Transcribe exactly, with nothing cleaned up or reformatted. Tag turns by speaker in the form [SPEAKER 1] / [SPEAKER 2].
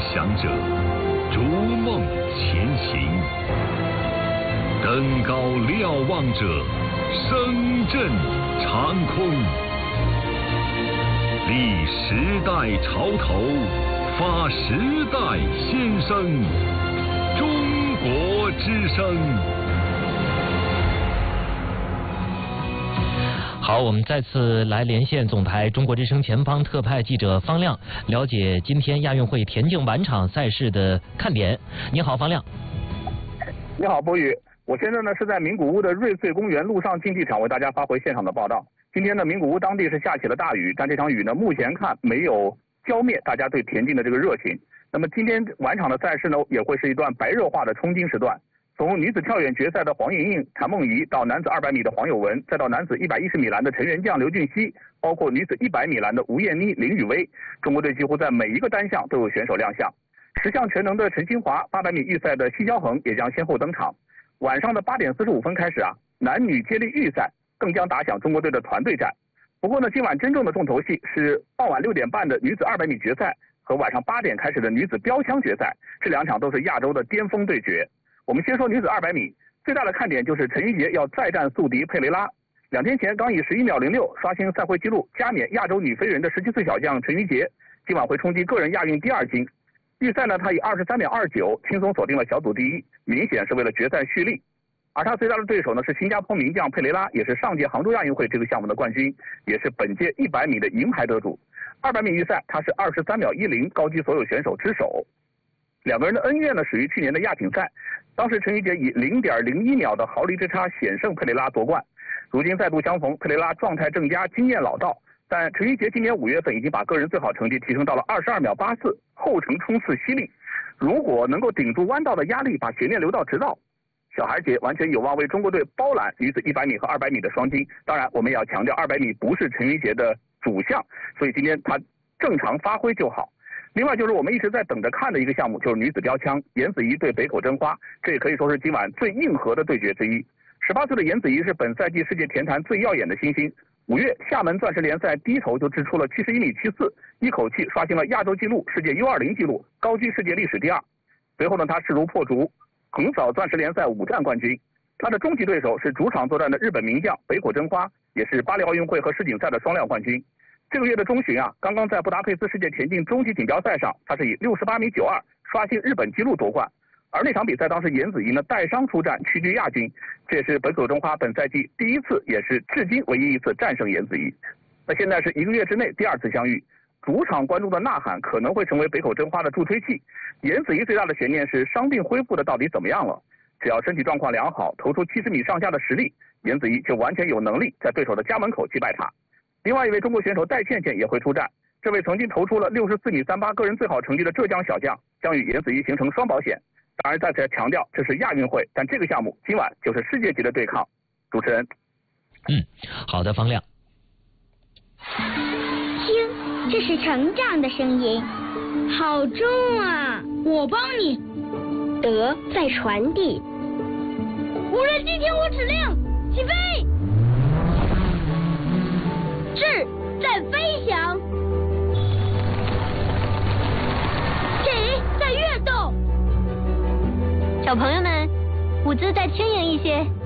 [SPEAKER 1] 想者，逐梦前行；登高瞭望者，声震长空。立时代潮头，发时代先声。中国之声。
[SPEAKER 2] 好，我们再次来连线总台中国之声前方特派记者方亮，了解今天亚运会田径晚场赛事的看点。你好，方亮。
[SPEAKER 3] 你好，波宇。我现在呢是在名古屋的瑞穗公园陆上竞技场为大家发回现场的报道。今天呢，名古屋当地是下起了大雨，但这场雨呢目前看没有浇灭大家对田径的这个热情。那么今天晚场的赛事呢，也会是一段白热化的冲金时段。从女子跳远决赛的黄莹莹、谭梦怡，到男子二百米的黄有文，再到男子一百一十米栏的陈元将、刘俊熙，包括女子一百米栏的吴艳妮、林雨薇，中国队几乎在每一个单项都有选手亮相。十项全能的陈清华，八百米预赛的奚肖恒也将先后登场。晚上的八点四十五分开始啊，男女接力预赛更将打响中国队的团队战。不过呢，今晚真正的重头戏是傍晚六点半的女子二百米决赛和晚上八点开始的女子标枪决赛，这两场都是亚洲的巅峰对决。我们先说女子二百米，最大的看点就是陈芋洁要再战宿敌佩雷拉。两天前刚以十一秒零六刷新赛会纪录，加冕亚洲女飞人的十七岁小将陈芋洁，今晚会冲击个人亚运第二金。预赛呢，她以二十三秒二九轻松锁定了小组第一，明显是为了决赛蓄力。而她最大的对手呢是新加坡名将佩雷拉，也是上届杭州亚运会这个项目的冠军，也是本届一百米的银牌得主。二百米预赛，她是二十三秒一零高居所有选手之首。两个人的恩怨呢始于去年的亚锦赛，当时陈芋洁以零点零一秒的毫厘之差险胜佩雷拉夺冠。如今再度相逢，佩雷拉状态正佳，经验老道，但陈芋洁今年五月份已经把个人最好成绩提升到了二十二秒八四，后程冲刺犀利。如果能够顶住弯道的压力，把悬念留到直道，小孩姐完全有望为中国队包揽女子一百米和二百米的双金。当然，我们也要强调，二百米不是陈芋洁的主项，所以今天她正常发挥就好。另外就是我们一直在等着看的一个项目，就是女子标枪，颜子怡对北口真花，这也可以说是今晚最硬核的对决之一。十八岁的颜子怡是本赛季世界田坛最耀眼的新星。五月厦门钻石联赛低头就掷出了七十一米七四，一口气刷新了亚洲纪录、世界 U 二十 纪录，高居世界历史第二。随后呢，他势如破竹，横扫钻石联赛五战冠军。他的终极对手是主场作战的日本名将北口真花，也是巴黎奥运会和世锦赛的双料冠军。这个月的中旬啊，刚刚在布达佩斯世界田径终极锦标赛上，他是以六十八米九二刷新日本纪录夺冠。而那场比赛当时颜子怡呢带伤出战，屈居亚军，这也是北口真花本赛季第一次，也是至今唯一一次战胜颜子怡。那现在是一个月之内第二次相遇，主场观众的呐喊可能会成为北口真花的助推器。颜子怡最大的悬念是伤病恢复的到底怎么样了？只要身体状况良好，投出七十米上下的实力，颜子怡就完全有能力在对手的家门口击败他。另外一位中国选手戴倩倩也会出战，这位曾经投出了六十四米三八个人最好成绩的浙江小将，将与颜子怡形成双保险。当然再次强调，这是亚运会，但这个项目今晚就是世界级的对抗。主持人，
[SPEAKER 2] 嗯，好的，方亮。
[SPEAKER 4] 听，这是成长的声音，好重啊！我帮你。德在传递。无人机听我指令，起飞。志在飞翔，己在跃动。小朋友们，舞姿再轻盈一些。